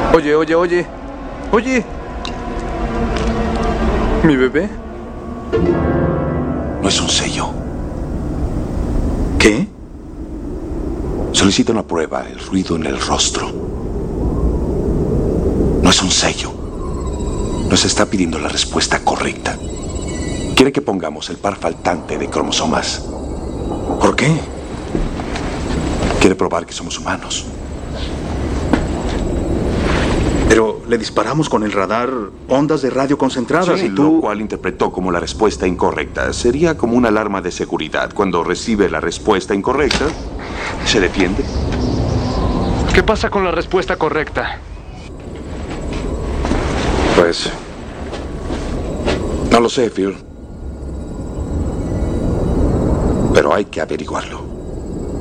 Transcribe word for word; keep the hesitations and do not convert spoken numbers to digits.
Oye, oye, oye. Oye. ¿Mi bebé? No es un sello. ¿Qué? Solicita una prueba, el ruido en el rostro. No es un sello. Nos está pidiendo la respuesta correcta. Quiere que pongamos el par faltante de cromosomas. ¿Por qué? Quiere probar que somos humanos. Pero le disparamos con el radar ondas de radio concentradas Sí, y tú... lo cual interpretó como la respuesta incorrecta. Sería como una alarma de seguridad. Cuando recibe la respuesta incorrecta, se defiende. ¿Qué pasa con la respuesta correcta? Pues... no lo sé, Phil. Pero hay que averiguarlo.